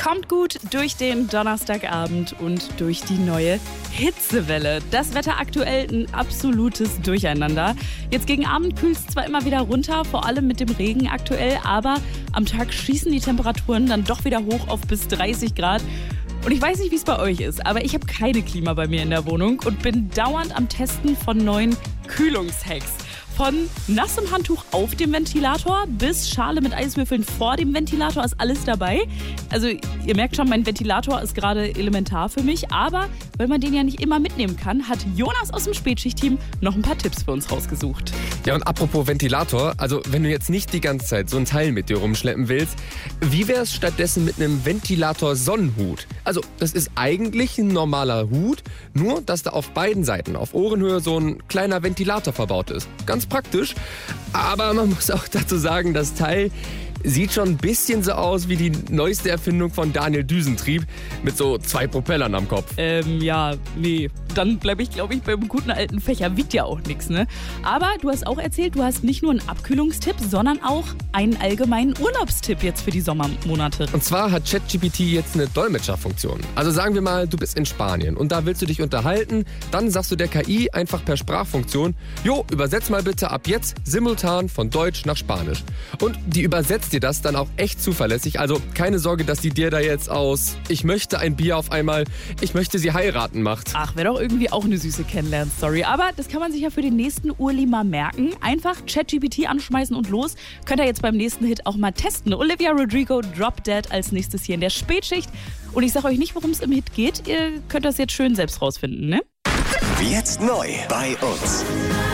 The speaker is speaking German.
Kommt gut durch den Donnerstagabend und durch die neue Hitzewelle. Das Wetter aktuell ein absolutes Durcheinander. Jetzt gegen Abend kühlt es zwar immer wieder runter, vor allem mit dem Regen aktuell, aber am Tag schießen die Temperaturen dann doch wieder hoch auf bis 30 Grad. Und ich weiß nicht, wie es bei euch ist, aber ich habe keine Klima bei mir in der Wohnung und bin dauernd am Testen von neuen Kühlungshacks. Von nassem Handtuch auf dem Ventilator bis Schale mit Eiswürfeln vor dem Ventilator ist alles dabei. Also ihr merkt schon, mein Ventilator ist gerade elementar für mich. Aber weil man den ja nicht immer mitnehmen kann, hat Jonas aus dem Spätschicht-Team noch ein paar Tipps für uns rausgesucht. Ja, und apropos Ventilator, also wenn du jetzt nicht die ganze Zeit so ein Teil mit dir rumschleppen willst, wie wäre es stattdessen mit einem Ventilator-Sonnenhut? Also das ist eigentlich ein normaler Hut, nur dass da auf beiden Seiten auf Ohrenhöhe so ein kleiner Ventilator verbaut ist. Ganz praktisch, aber man muss auch dazu sagen, das Teil sieht schon ein bisschen so aus wie die neueste Erfindung von Daniel Düsentrieb mit so 2 Propellern am Kopf. Nee. Dann bleibe ich, glaube ich, beim guten alten Fächer. Wiegt ja auch nichts, ne? Aber du hast auch erzählt, du hast nicht nur einen Abkühlungstipp, sondern auch einen allgemeinen Urlaubstipp jetzt für die Sommermonate. Und zwar hat ChatGPT jetzt eine Dolmetscherfunktion. Also sagen wir mal, du bist in Spanien und da willst du dich unterhalten, dann sagst du der KI einfach per Sprachfunktion, übersetz mal bitte ab jetzt simultan von Deutsch nach Spanisch. Und die übersetzt dir das dann auch echt zuverlässig. Also keine Sorge, dass die dir da jetzt aus ich möchte ein Bier auf einmal, ich möchte sie heiraten macht. Ach, wäre doch irgendwie auch eine süße Kennenlern-Story. Aber das kann man sich ja für den nächsten Urli mal merken. Einfach ChatGPT anschmeißen und los. Könnt ihr jetzt beim nächsten Hit auch mal testen. Olivia Rodrigo, Drop Dead als nächstes hier in der Spätschicht. Und ich sage euch nicht, worum es im Hit geht. Ihr könnt das jetzt schön selbst rausfinden, ne? Jetzt neu bei uns.